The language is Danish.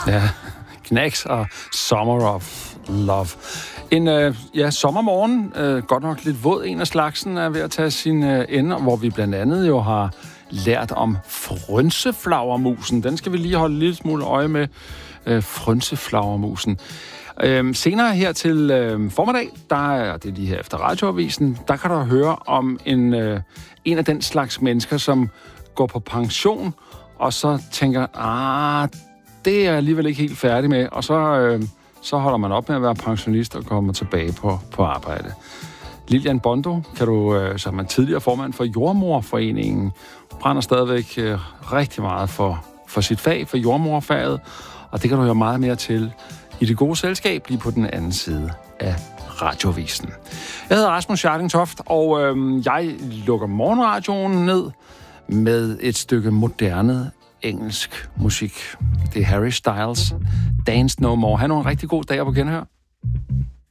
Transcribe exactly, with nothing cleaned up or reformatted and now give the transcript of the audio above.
Ja, Knacks og Summer of Love. En øh, ja, sommermorgen, øh, godt nok lidt våd en af slagsen, er ved at tage sin øh, ende, hvor vi blandt andet jo har lært om frønseflagermusen. Den skal vi lige holde en lille smule øje med. Øh, frønseflagermusen. Øh, senere her til øh, formiddag, der er det lige her efter radioavisen, der kan du høre om en, øh, en af den slags mennesker, som går på pension, og så tænker, ah, det er jeg alligevel ikke helt færdig med, og så, øh, så holder man op med at være pensionist og kommer tilbage på, på arbejde. Lilian Bondo, kan du, øh, som er tidligere formand for Jordmorforeningen, brænder stadigvæk øh, rigtig meget for, for sit fag, for jordmorfaget, og det kan du høre meget mere til i det gode selskab, lige på den anden side af radioavisen. Jeg hedder Rasmus Scharling-Toft, og øh, jeg lukker morgenradioen ned med et stykke moderne engelsk musik. Det er Harry Styles, Dance No More. Han har en rigtig god dag på kende her.